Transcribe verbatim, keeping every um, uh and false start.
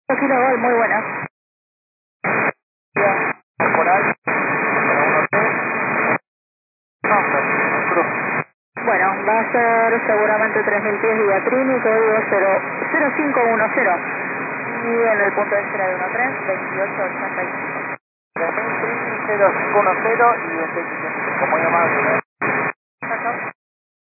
Kilo Gol, muy buenas. Temporal, Bueno, va a ser seguramente tres mil pies vía Trini, código cero cinco uno cero. Y en el punto de espera de uno tres, veintiocho ochenta y cinco. cero cinco uno cero y veintiocho ochenta y cinco, muy amable.